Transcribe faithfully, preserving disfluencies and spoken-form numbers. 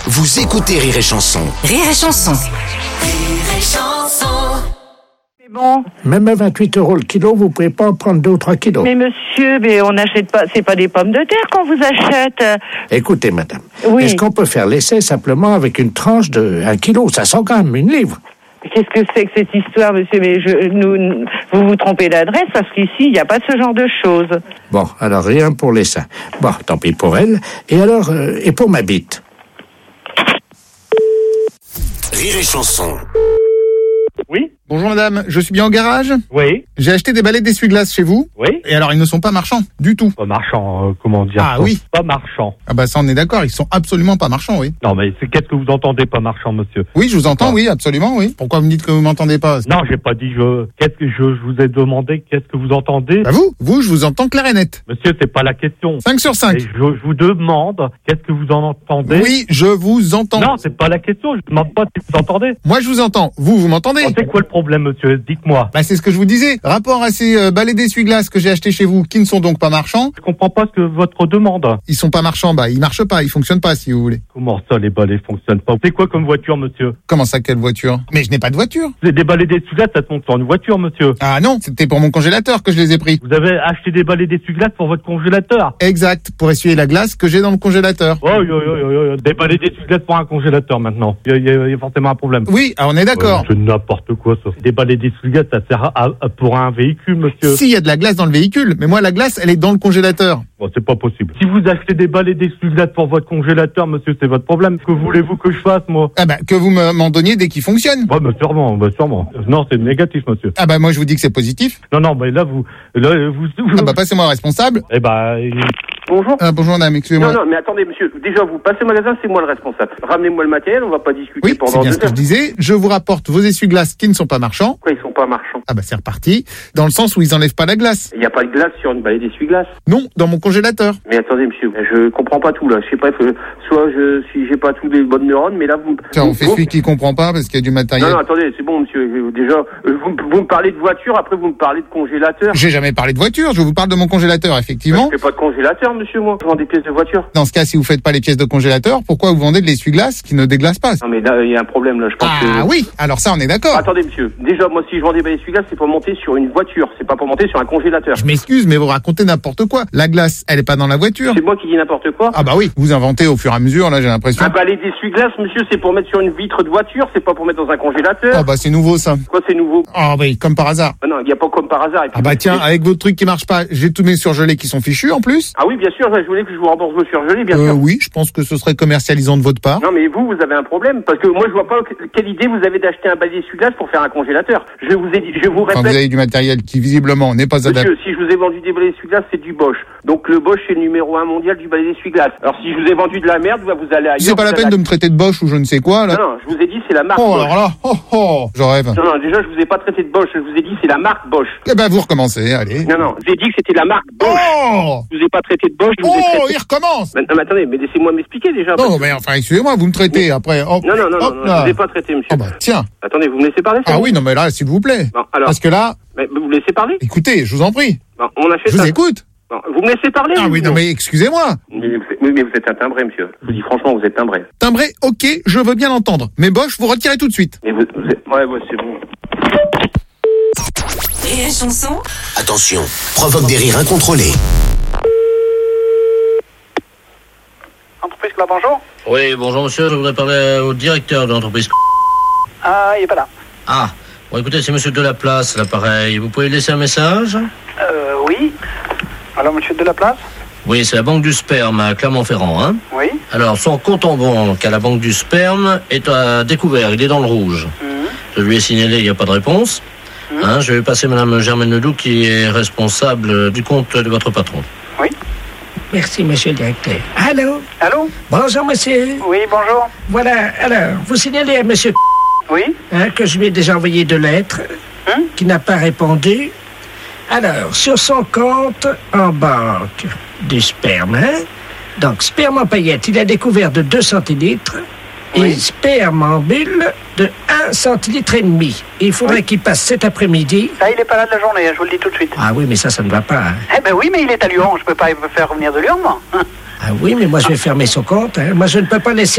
Vous écoutez Rire et Chanson. Rire et Chanson. Rire et Chanson. Bon. Même à vingt-huit euros le kilo, vous pouvez pas en prendre deux ou trois kilos. Mais monsieur, mais on n'achète pas, c'est pas des pommes de terre qu'on vous achète. Écoutez, madame, Oui. est-ce qu'on peut faire l'essai simplement avec une tranche de un kilo? Ça sent quand même une livre. Qu'est-ce que c'est que cette histoire, monsieur? Mais je, nous, vous vous trompez d'adresse parce qu'ici, il n'y a pas ce genre de choses. Bon, alors rien pour les seins. Bon, tant pis pour elle. Et alors, euh, et pour ma bite? Rire et Chanson. Oui, Bonjour madame, je suis bien au garage? oui, J'ai acheté des balais d'essuie-glace chez vous. oui. Et alors ils ne sont pas marchands, du tout. Pas marchand, euh, comment dire Ah ça oui. Pas marchand. Ah bah ça on est d'accord, ils sont absolument pas marchands, oui. Non, mais c'est qu'est-ce que vous entendez pas marchand, monsieur? Oui, je vous entends, Ah. oui, absolument, oui. Pourquoi vous me dites que vous m'entendez pas? Non, j'ai pas dit je. Qu'est-ce que je, je vous ai demandé? Qu'est-ce que vous entendez? Bah vous, vous, je vous entends clair et net. Monsieur, c'est pas la question. cinq sur Et cinq. je, je vous demande, qu'est-ce que vous en entendez? Oui, je vous entends. Non, c'est pas la question. Je demande pas si vous entendez. Moi je vous entends. Vous, vous m'entendez? Oh, c'est quoi le problème, monsieur? Dites-moi. Bah c'est ce que je vous disais. Rapport à ces euh, balais d'essuie-glace que j'ai achetés chez vous, qui ne sont donc pas marchands. Je comprends pas ce que votre demande. Ils sont pas marchands, bah ils marchent pas, ils fonctionnent pas si vous voulez. Comment ça, les balais fonctionnent pas? C'est quoi comme voiture, monsieur? Comment ça, quelle voiture? Mais je n'ai pas de voiture. C'est des balais d'essuie-glace, ça se monte sur une voiture, monsieur. Ah non, c'était pour mon congélateur que je les ai pris. Vous avez acheté des balais d'essuie-glace pour votre congélateur? Exact, pour essuyer la glace que j'ai dans le congélateur. Oh, yo, yo, yo, yo, yo. Des balais d'essuie-glace pour un congélateur maintenant. Il y, a- il y a- il y a forcément un problème. Oui, ah, on est d'accord. Ouais, c'est n'importe quoi ça. Des balais d'essuie-glace, ça sert à, à- pour un véhicule, monsieur. S'il y a de la glace dans le véhicule, mais moi la glace, elle est dans le congélateur. Bon, c'est pas possible. Si vous achetez des balais d'essuie-glace pour votre congélateur, monsieur, c'est votre problème. Que voulez-vous que je fasse, moi? Ah bah, que vous me- m'en donniez dès qu'il fonctionne. Ouais, bah sûrement, bah sûrement. Non, c'est négatif, monsieur. Ah bah, moi je vous dis que c'est positif. Non, non, mais là, vous... Là, vous... vous- Ah bah, passez-moi un responsable. Eh bah... Bonjour. Ah, bonjour madame, excusez-moi. Non, non, mais attendez, monsieur. Déjà, vous passez au magasin, c'est moi le responsable. Ramenez-moi le matériel, on va pas discuter Oui, c'est pendant bien deux ce que heures. je disais. Je vous rapporte vos essuie-glaces qui ne sont pas marchands. Pourquoi ils sont pas marchands? Ah bah c'est reparti. Dans le sens où ils enlèvent pas la glace. Il n'y a pas de glace sur une balai d'essuie-glace. Non, dans mon congélateur. Mais attendez, monsieur, je comprends pas tout, là. Je sais pas, euh, soit je suis, j'ai pas tous les bonnes neurones, mais là, vous... Tiens, vous- on fait vous- celui qui comprend pas parce qu'il y a du matériel. Non, non, attendez, c'est bon, monsieur. Euh, Déjà, euh, vous, vous me parlez de voiture, après vous me parlez de congélateur. J'ai jamais parlé de voiture, je vous parle de mon congélateur, effectivement. Je fais pas de congélateur, monsieur, moi. Je vends des pièces de voiture. Dans ce cas, si vous faites pas les pièces de congélateur, pourquoi vous vendez de l'essuie-glace qui ne déglace pas? Non, mais là, il y a un problème, là. Je pense Ah que... oui, alors ça on est d'accord. Attendez, monsieur. Déjà, moi, si je vends des balais d'essuie-glace, c'est pour monter sur une voiture. C'est pas pour monter sur un congélateur. Je m'excuse, mais vous racontez n'importe quoi. La glace, elle est pas dans la voiture. C'est moi qui dis n'importe quoi. Ah bah oui, vous inventez au fur et à mesure, là j'ai l'impression. Un balai d'essuie-glace, monsieur, c'est pour mettre sur une vitre de voiture, c'est pas pour mettre dans un congélateur. Ah bah c'est nouveau ça. Quoi, c'est nouveau? Ah oui, comme par hasard. Ah non, il n'y a pas comme par hasard. Et puis- Ah bah tiens, avec votre truc qui marche pas, j'ai tous mes surgelés qui sont fichus en plus. Ah oui, bien sûr, je voulais que je vous rembourse vos surgelés, bien Euh, sûr. oui, je pense que ce serait commercialisant de votre part. Non, mais vous, vous avez un problème, parce que moi, je vois pas que- quelle idée vous avez d'acheter un balai d'essuie-glace pour faire un congélateur. Je vous ai dit, je vous Enfin, répète. vous avez du matériel qui visiblement n'est pas adapté. Monsieur, si je vous ai vendu des balais d'essuie-glace, c'est du Bosch. Donc le Bosch, c'est le numéro un mondial du balai d'essuie-glace. Alors si je vous ai vendu de la merde, bah, vous allez ailleurs. C'est pas la vous peine allez- de me traiter de Bosch ou je ne sais quoi là. Non, non, je vous ai dit, c'est la marque Oh Bosch. alors là, oh oh, je rêve. Non, non, déjà, je vous ai pas traité de Bosch, je vous ai dit, c'est la marque Bosch. Eh ben vous recommencez, allez. Non, non, j'ai dit que c'était la marque Bosch. Oh Je vous ai pas traité de Bosch, je vous ai Oh, traité... il recommence. Mais, non, mais attendez, mais laissez-moi m'expliquer déjà. Non, mais enfin, excusez-moi, vous me traitez après. Hop, Non, non, non, hop non, non, là. je vous ai pas traité, monsieur. Oh bah tiens. Attendez, vous me laissez parler, c'est Ah bon oui, non mais là, s'il vous plaît. Bon, alors, Parce que là, mais vous me laissez parler écoutez, je vous en prie. Bon, on a fait Je ça. vous écoute. Bon, vous me laissez parler Ah ou oui, non mais excusez-moi. Mais vous, êtes, oui, mais vous êtes un timbré, monsieur. Je vous dis franchement, vous êtes timbré. Timbré, ok, je veux bien l'entendre. Mais Bosch, vous retirez tout de suite. Mais vous, vous êtes... Ouais, ouais, c'est bon. Rire et Chanson. Attention, provoque des rires incontrôlés. Entreprise Club, bonjour. Oui, bonjour monsieur, je voudrais parler au directeur de l'entreprise. Ah, il est pas là. Ah, bon écoutez, c'est monsieur Delaplace, l'appareil. Vous pouvez laisser un message? Euh, oui. Alors, monsieur Delaplace? Oui, c'est la banque du sperme à Clermont-Ferrand, hein. Oui. Alors, son compte en banque à la banque du sperme est à découvert, il est dans le rouge. Mhm. Je lui ai signalé, il n'y a pas de réponse. Mhm. Hein, je vais passer madame Germaine Ledoux qui est responsable du compte de votre patron. Oui. Merci, monsieur le directeur. Allô? Allô? Bonjour, monsieur. Oui, bonjour. Voilà, alors, vous signalez à monsieur Oui. hein, que je lui ai déjà envoyé deux lettres, Hein? qui n'a pas répondu. Alors, sur son compte en banque du sperme, hein? Donc, sperme en paillettes, il a découvert de deux centilitres Oui. et sperme en bulle de un centilitre et demi. Et il faudrait Oui. qu'il passe cet après-midi. Là, il est pas là de la journée, hein, je vous le dis tout de suite. Ah oui, mais ça, ça ne va pas. hein. Eh ben oui, mais il est à Lyon, je peux pas me faire revenir de Lyon, moi. Ah oui, mais moi, je vais fermer son compte. hein. Moi, je ne peux pas laisser